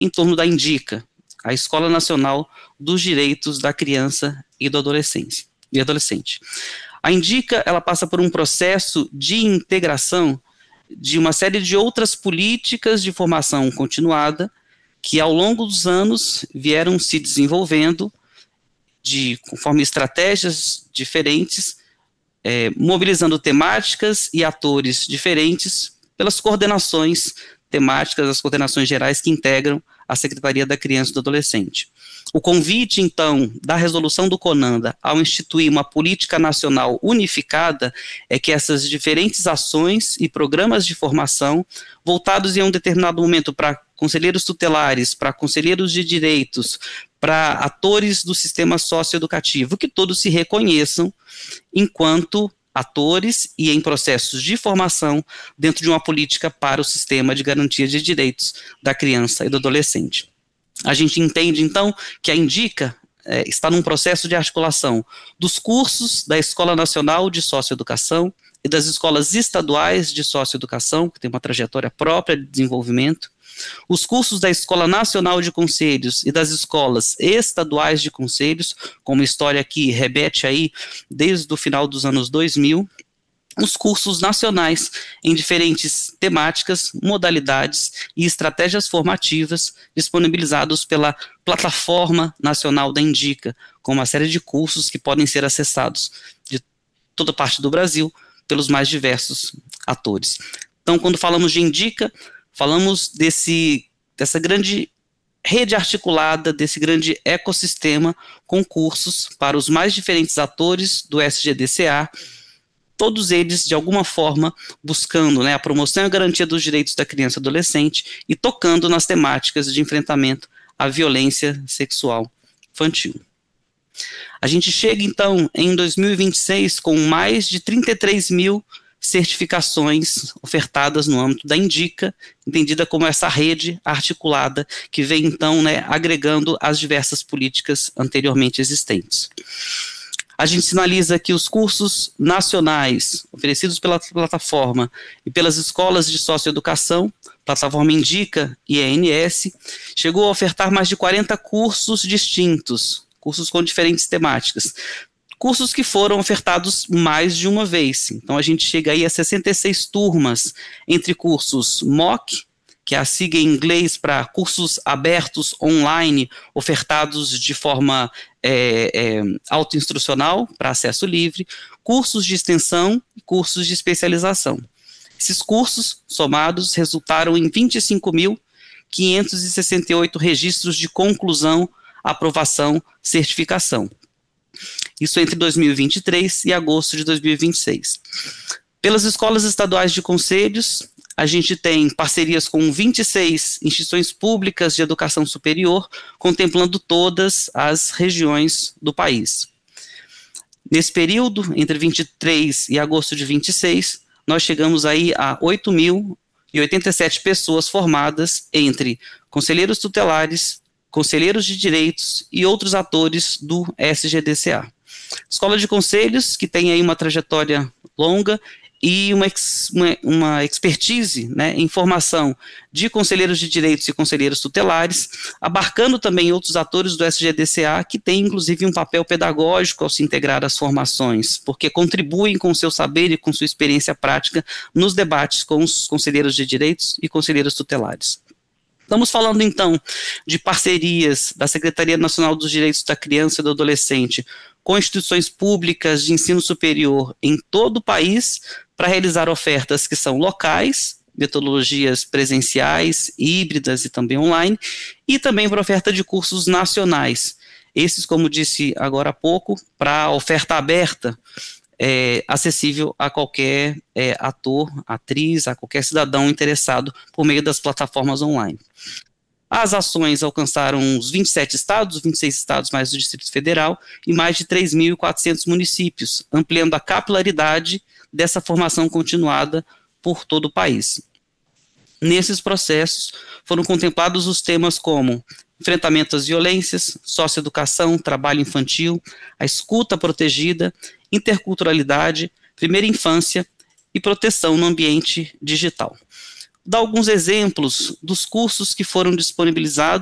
em torno da Indica, a Escola Nacional dos Direitos da Criança e do Adolescente. A Indica, ela passa por um processo de integração de uma série de outras políticas de formação continuada que ao longo dos anos vieram se desenvolvendo conforme estratégias diferentes, mobilizando temáticas e atores diferentes pelas coordenações temáticas, as coordenações gerais que integram a Secretaria da Criança e do Adolescente. O convite, então, da resolução do CONANDA ao instituir uma política nacional unificada é que essas diferentes ações e programas de formação, voltados em um determinado momento para conselheiros tutelares, para conselheiros de direitos, para atores do sistema socioeducativo, que todos se reconheçam enquanto atores e em processos de formação dentro de uma política para o sistema de garantia de direitos da criança e do adolescente. A gente entende, então, que a Indica está num processo de articulação dos cursos da Escola Nacional de Socioeducação e das escolas estaduais de socioeducação, que tem uma trajetória própria de desenvolvimento, os cursos da Escola Nacional de Conselhos e das escolas estaduais de conselhos, como história que remete aí desde o final dos anos 2000, os cursos nacionais em diferentes temáticas, modalidades e estratégias formativas disponibilizados pela Plataforma Nacional da Indica, com uma série de cursos que podem ser acessados de toda parte do Brasil pelos mais diversos atores. Então, quando falamos de Indica, falamos dessa grande rede articulada, desse grande ecossistema com cursos para os mais diferentes atores do SGDCA, todos eles, de alguma forma, buscando a promoção e a garantia dos direitos da criança e adolescente e tocando nas temáticas de enfrentamento à violência sexual infantil. A gente chega, então, em 2026, com mais de 33 mil certificações ofertadas no âmbito da Indica, entendida como essa rede articulada que vem, então, agregando as diversas políticas anteriormente existentes. A gente sinaliza que os cursos nacionais oferecidos pela plataforma e pelas escolas de socioeducação, plataforma Indica e ANS, chegou a ofertar mais de 40 cursos distintos, cursos com diferentes temáticas, cursos que foram ofertados mais de uma vez. Então a gente chega aí a 66 turmas, entre cursos MOOC, que é a sigla em inglês para cursos abertos online, ofertados de forma autoinstrucional, para acesso livre, cursos de extensão e cursos de especialização. Esses cursos, somados, resultaram em 25.568 registros de conclusão, aprovação, certificação. Isso entre 2023 e agosto de 2026. Pelas escolas estaduais de conselhos, a gente tem parcerias com 26 instituições públicas de educação superior, contemplando todas as regiões do país. Nesse período, entre 23 e agosto de 26, nós chegamos aí a 8.087 pessoas formadas entre conselheiros tutelares, conselheiros de direitos e outros atores do SGDCA. Escola de Conselhos, que tem aí uma trajetória longa e uma expertise em formação de conselheiros de direitos e conselheiros tutelares, abarcando também outros atores do SGDCA, que tem inclusive um papel pedagógico ao se integrar às formações, porque contribuem com o seu saber e com sua experiência prática nos debates com os conselheiros de direitos e conselheiros tutelares. Estamos falando, então, de parcerias da Secretaria Nacional dos Direitos da Criança e do Adolescente com instituições públicas de ensino superior em todo o país para realizar ofertas que são locais, metodologias presenciais, híbridas e também online, e também para oferta de cursos nacionais. Esses, como disse agora há pouco, para oferta aberta, acessível a qualquer ator, atriz, a qualquer cidadão interessado por meio das plataformas online. As ações alcançaram os 27 estados, 26 estados mais o Distrito Federal e mais de 3.400 municípios, ampliando a capilaridade dessa formação continuada por todo o país. Nesses processos foram contemplados os temas como enfrentamento às violências, socioeducação, trabalho infantil, a escuta protegida, interculturalidade, primeira infância e proteção no ambiente digital. dar alguns exemplos dos cursos que foram disponibilizados